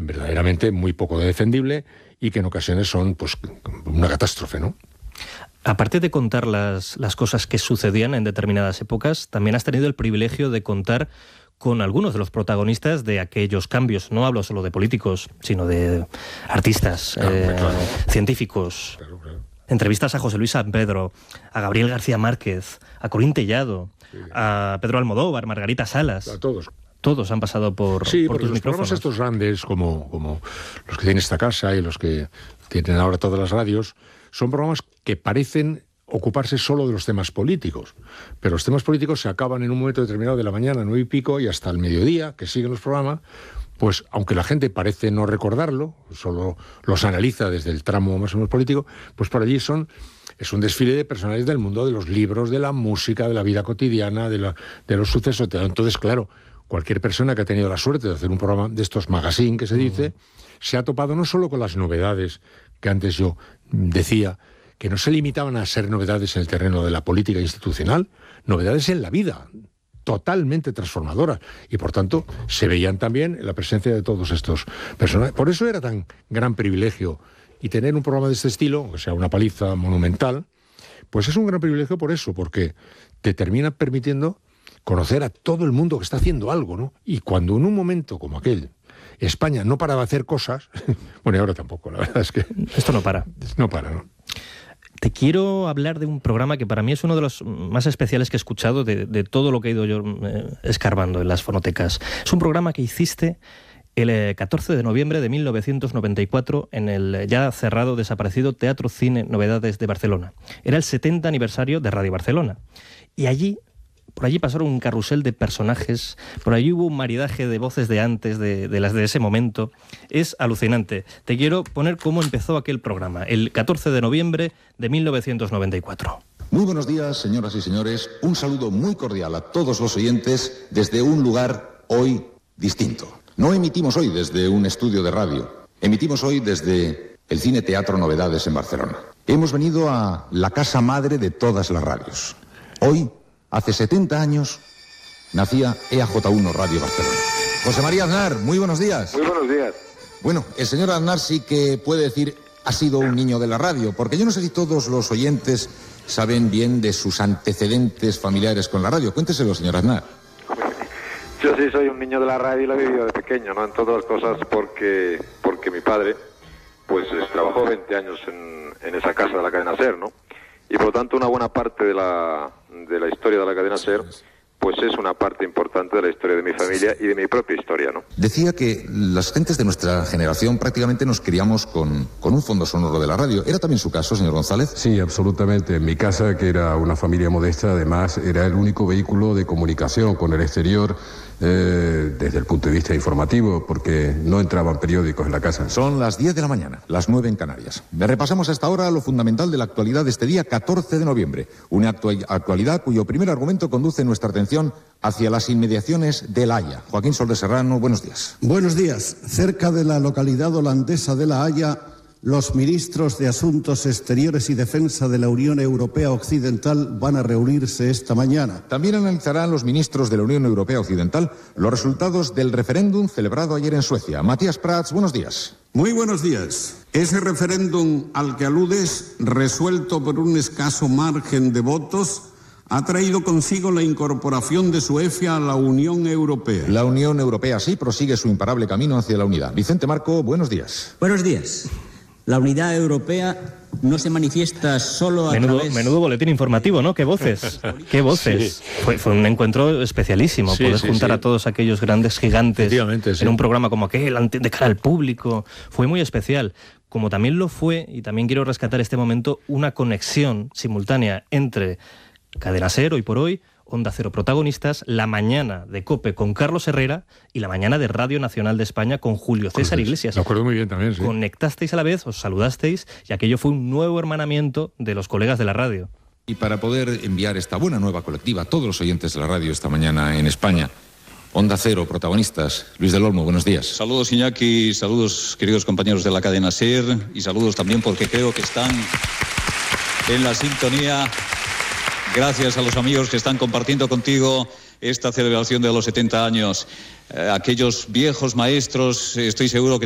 verdaderamente muy poco defendible y que en ocasiones son pues una catástrofe, ¿no? Aparte de contar las cosas que sucedían en determinadas épocas, también has tenido el privilegio de contar con algunos de los protagonistas de aquellos cambios. No hablo solo de políticos, sino de artistas, científicos. Claro. Entrevistas a José Luis San Pedro, a Gabriel García Márquez, a Corín Tellado, a Pedro Almodóvar, Margarita Salas. A todos. Todos han pasado por tus los micrófonos. Programas estos grandes, como los que tiene esta casa y los que tienen ahora todas las radios, son programas que parecen ocuparse solo de los temas políticos. Pero los temas políticos se acaban en un momento determinado de la mañana, 9:00, y hasta el mediodía, que siguen los programas, pues aunque la gente parece no recordarlo, solo los analiza desde el tramo más o menos político, pues por allí es un desfile de personajes del mundo de los libros, de la música, de la vida cotidiana, de los sucesos. Entonces, claro, cualquier persona que ha tenido la suerte de hacer un programa de estos magazine que se dice, se ha topado no solo con las novedades que antes yo decía, que no se limitaban a ser novedades en el terreno de la política institucional, novedades en la vida, totalmente transformadoras. Y por tanto, se veían también en la presencia de todos estos personajes. Por eso era tan gran privilegio. Y tener un programa de este estilo, aunque sea una paliza monumental, pues es un gran privilegio por eso, porque te termina permitiendo conocer a todo el mundo que está haciendo algo, ¿no? Y cuando en un momento como aquel España no paraba de hacer cosas, bueno, y ahora tampoco, la verdad es que... Esto no para. No para, ¿no? Te quiero hablar de un programa que para mí es uno de los más especiales que he escuchado de todo lo que he ido yo escarbando en las fonotecas. Es un programa que hiciste el 14 de noviembre de 1994 en el ya cerrado, desaparecido Teatro Cine Novedades de Barcelona. Era el 70 aniversario de Radio Barcelona. Y por allí pasaron un carrusel de personajes, por allí hubo un maridaje de voces de antes, de las de ese momento. Es alucinante. Te quiero poner cómo empezó aquel programa, el 14 de noviembre de 1994. Muy buenos días, señoras y señores. Un saludo muy cordial a todos los oyentes desde un lugar hoy distinto. No emitimos hoy desde un estudio de radio, emitimos hoy desde el Cine Teatro Novedades en Barcelona. Hemos venido a la casa madre de todas las radios. Hoy, hace 70 años, nacía EAJ1 Radio Barcelona. José María Aznar, muy buenos días. Muy buenos días. Bueno, el señor Aznar sí que puede decir ha sido un niño de la radio, porque yo no sé si todos los oyentes saben bien de sus antecedentes familiares con la radio. Cuénteselo, señor Aznar. Yo sí soy un niño de la radio y la he vivido de pequeño, ¿no? En todas las cosas porque mi padre pues trabajó 20 años en esa casa de la cadena SER, ¿no? Y por lo tanto una buena parte de la historia de la cadena SER pues es una parte importante de la historia de mi familia y de mi propia historia, ¿no? Decía que las gentes de nuestra generación prácticamente nos criamos con un fondo sonoro de la radio. ¿Era también su caso, señor González? Sí, absolutamente. En mi casa, que era una familia modesta, además era el único vehículo de comunicación con el exterior desde el punto de vista informativo, porque no entraban periódicos en la casa. Son las 10 de la mañana, las 9 en Canarias. Repasamos hasta ahora lo fundamental de la actualidad de este día 14 de noviembre. Una actualidad cuyo primer argumento conduce nuestra atención hacia las inmediaciones de La Haya. Joaquín Sol de Serrano, buenos días. Buenos días. Cerca de la localidad holandesa de La Haya, los ministros de Asuntos Exteriores y Defensa de la Unión Europea Occidental van a reunirse esta mañana. También analizarán los ministros de la Unión Europea Occidental los resultados del referéndum celebrado ayer en Suecia. Matías Prats, buenos días. Muy buenos días. Ese referéndum al que aludes, resuelto por un escaso margen de votos, ha traído consigo la incorporación de Suecia a la Unión Europea. La Unión Europea sí prosigue su imparable camino hacia la unidad. Vicente Marco, buenos días. Buenos días. La unidad europea no se manifiesta solo a través... Menudo boletín informativo, ¿no? ¡Qué voces! ¡Qué voces! Sí. Fue un encuentro especialísimo, poder juntar a todos aquellos grandes gigantes en un programa como aquel, de cara al público. Fue muy especial. Como también lo fue, y también quiero rescatar este momento, una conexión simultánea entre Cadena SER, hoy por hoy, Onda Cero Protagonistas, la mañana de COPE con Carlos Herrera y la mañana de Radio Nacional de España con Julio César Iglesias. Me acuerdo muy bien también, sí. Conectasteis a la vez, os saludasteis y aquello fue un nuevo hermanamiento de los colegas de la radio. Y para poder enviar esta buena nueva colectiva a todos los oyentes de la radio esta mañana en España, Onda Cero Protagonistas, Luis del Olmo, buenos días. Saludos, Iñaki, saludos, queridos compañeros de la cadena SER, y saludos también porque creo que están en la sintonía. Gracias a los amigos que están compartiendo contigo esta celebración de los 70 años. Aquellos viejos maestros, estoy seguro que